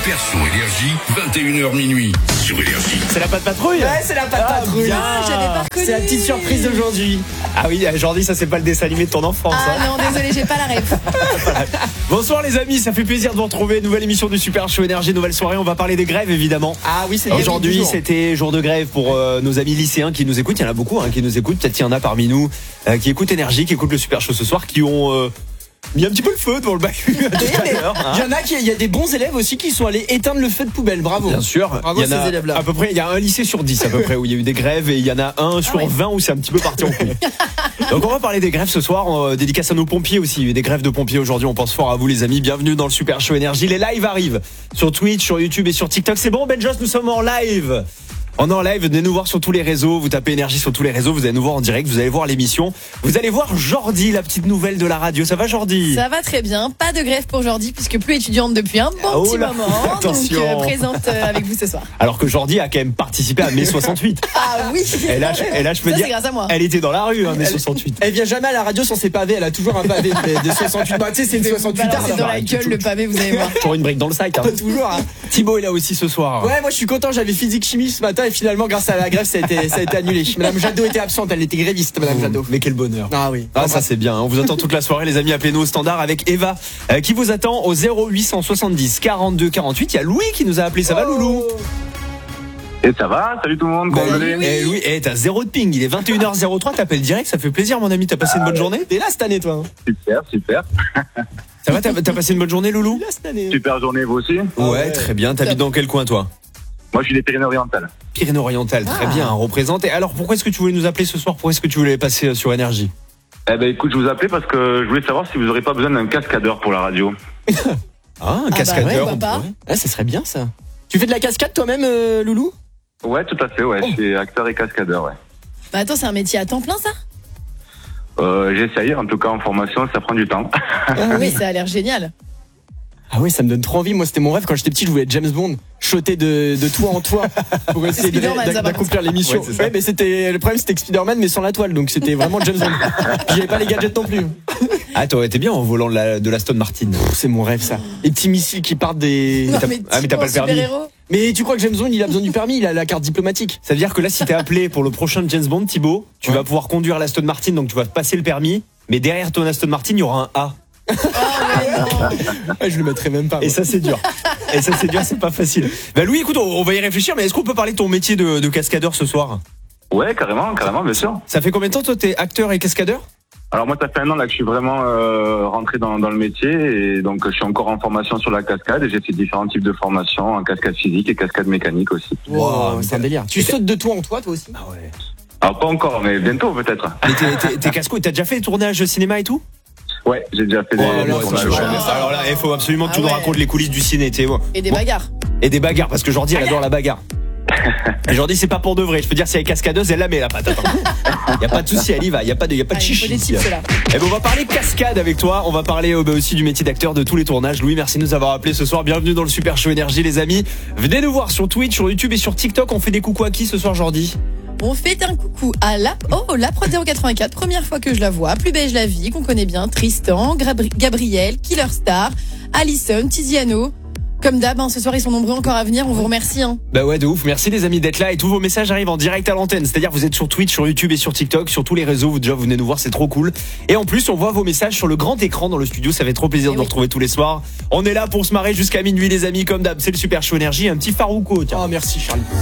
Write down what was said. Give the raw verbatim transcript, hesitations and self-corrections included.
Super Show Énergie, vingt et une heures minuit sur Énergie. C'est la patte patrouille. Ouais, c'est la patte Ah, patrouille. bien. Ah, j'avais pas reconnu. C'est la petite surprise d'aujourd'hui. Ah oui, aujourd'hui, ça c'est pas le dessin animé de ton enfance. Ah hein. non, désolé, j'ai pas la rêve. Bonsoir les amis, ça fait plaisir de vous retrouver. Nouvelle émission du Super Show Énergie, nouvelle soirée. On va parler des grèves évidemment. Ah oui, c'est Aujourd'hui, toujours. c'était jour de grève pour euh, nos amis lycéens qui nous écoutent. Il y en a beaucoup hein, qui nous écoutent. Peut-être qu'il y en a parmi nous euh, qui écoutent Énergie, qui écoutent le Super Show ce soir, qui ont euh, mis un petit peu le feu devant le bac. Il y en a qui, il y a des bons élèves aussi qui sont allés éteindre le feu de poubelle. Bravo. Bien sûr, Bravo il y en a ces élèves-là. à peu près, il y a un lycée sur dix à peu près où il y a eu des grèves et il y en a un sur ouais. vingt où c'est un petit peu parti en couille. Donc on va parler des grèves ce soir, on, dédicace à nos pompiers aussi, il y a eu des grèves de pompiers aujourd'hui, on pense fort à vous les amis, bienvenue dans le Super Show Énergie. Les lives arrivent sur Twitch, sur YouTube et sur TikTok. C'est bon Benjos, nous sommes en live. On est en live, venez nous voir sur tous les réseaux, vous tapez Énergie sur tous les réseaux, vous allez nous voir en direct, vous allez voir l'émission. Vous allez voir Jordi, la petite nouvelle de la radio. Ça va Jordi? Ça va très bien, pas de grève pour aujourd'hui puisque plus étudiante depuis un bon Oh petit là, moment. attention. Donc euh, présente euh, avec vous ce soir. Alors que Jordi a quand même participé à mai soixante-huit. Ah oui. Et là, je, et là, je peux Ça, dire, c'est grâce à moi. elle était dans la rue, hein, mai soixante-huit. Elle vient jamais à la radio sans ses pavés. Elle a toujours un pavé de, de soixante-huit. Bah, tu sais, c'est une soixante-huit Voilà, tard. c'est dans la gueule le pavé, vous allez voir. Toujours une brique dans le sac. Hein. Toujours. Hein. Thibaut est là aussi ce soir. Ouais, moi je suis content. J'avais physique chimie ce matin et finalement, grâce à la grève, ça a été, ça a été annulé. Madame Jadot était absente. Elle était gréviste, Madame Jadot. Mais quel bonheur. Ah oui. Ah ça c'est bien, on vous attend toute la soirée les amis, appelez-nous au standard avec Eva euh, qui vous attend au zéro huit cent soixante-dix quarante-deux quarante-huit. Il y a Louis qui nous a appelé, ça va Loulou? Et ça va, salut tout le monde, comment vous allez? Eh Louis, eh, t'as zéro de ping, il est vingt et une heures zéro trois, t'appelles direct, ça fait plaisir mon ami, t'as passé une bonne journée? T'es là cette année, toi. Hein. Super, super. Ça va, t'as, t'as passé une bonne journée Loulou? T'es là cette année. Super journée, vous aussi? Ouais, ouais. très bien, t'habites dans quel coin toi? Moi, je suis des Pyrénées-Orientales. Pyrénées-Orientales, très Ah. bien, représente. Et alors pourquoi est-ce que tu voulais nous appeler ce soir? Pourquoi est-ce que tu voulais passer euh, sur Énergie? Eh ben, écoute, je vous appelais parce que je voulais savoir si vous aurez pas besoin d'un cascadeur pour la radio. Ah, un bah cascadeur. ouais, pourquoi on pas. pourrait. Ah, ça serait bien ça. Tu fais de la cascade toi-même, euh, Loulou? Ouais, tout à fait, ouais, je suis acteur et cascadeur, ouais. Bah attends, c'est un métier à temps plein ça? Euh, j'essaye, en tout cas en formation, ça prend du temps. Ah Oui, ça a l'air génial. Ah oui, ça me donne trop envie. Moi, c'était mon rêve quand j'étais petit. Je voulais être James Bond, shotter de, de toit en toit pour essayer de- Spider-Man, ça, par d'accomplir l'émission. Ouais, c'est ça. Ouais, mais c'était le problème, c'était que Spider-Man, mais sans la toile, donc c'était vraiment James Bond. Puis j'avais pas les gadgets non plus. Ah t'aurais été bien en volant de la, de la Aston Martin. Pff, c'est mon rêve ça. Les petits missiles qui partent des. Non, t'as- mais ah, mais t'as Thibaut, pas le permis. super-héros. Mais tu crois que James Bond, il a besoin du permis? Il a la carte diplomatique. Ça veut dire que là, si t'es appelé pour le prochain James Bond, Thibaut, tu Ouais. vas pouvoir conduire l'Aston Martin, donc tu vas passer le permis, mais derrière ton Aston Martin, il y aura un A. Oh, mais non. Ah, je le mettrais même pas. Et moi. ça, c'est dur. Et ça, c'est dur, c'est pas facile. Bah, Louis, écoute, on, on va y réfléchir, mais est-ce qu'on peut parler de ton métier de, de cascadeur ce soir? Ouais, carrément, carrément, bien sûr. Ça fait combien de temps, toi, t'es acteur et cascadeur? Alors moi, ça fait un an là que je suis vraiment euh, rentré dans, dans le métier et donc je suis encore en formation sur la cascade et j'ai fait différents types de formations, en cascade physique et cascade mécanique aussi. Wow, c'est un délire. Tu sautes de toit en toit, toi aussi? Ah ouais. Alors pas encore, mais bientôt peut-être. Mais t'es, t'es, t'es casco, t'as déjà fait les tournages de cinéma et tout? Ouais, j'ai déjà fait des, Oh, des là, tournages, c'est chaud. ouais. Alors là, il faut absolument que Ah tu nous ouais. racontes les coulisses du ciné, tu sais, bon. Et des Bon. bagarres. Et des bagarres, parce que Jordi, elle adore la bagarre. Et Jordi, c'est pas pour de vrai. Je peux dire, si elle est cascadeuse, elle la met la patate. Y a pas de souci, elle y va. Y a pas de, y a pas de Ah, il faut chichi. des ici. tips là. Eh ben, on va parler cascade avec toi. On va parler euh, bah, aussi du métier d'acteur de tous les tournages. Louis, merci de nous avoir appelés ce soir. Bienvenue dans le Super Show Énergie, les amis. Venez nous voir sur Twitch, sur YouTube et sur TikTok. On fait des coucous à qui ce soir, Jordi? On fait un coucou à la oh la Pro zéro quatre-vingt-quatre, première fois que je la vois, Plus beige la vie, qu'on connaît bien, Tristan, Grabri- Gabriel, Killer Star, Alison, Tiziano. Comme d'hab, hein, ce soir ils sont nombreux encore à venir, on vous remercie. Hein. Bah ouais, de ouf. Merci les amis d'être là et tous vos messages arrivent en direct à l'antenne. C'est-à-dire vous êtes sur Twitch, sur YouTube et sur TikTok, sur tous les réseaux. Vous déjà vous venez nous voir, c'est trop cool. Et en plus, on voit vos messages sur le grand écran dans le studio. Ça fait trop plaisir Et de vous oui. retrouver tous les soirs. On est là pour se marrer jusqu'à minuit, les amis. Comme d'hab, c'est le Super Show Énergie. Un petit Farouko, tiens. Oh, merci, Charlie.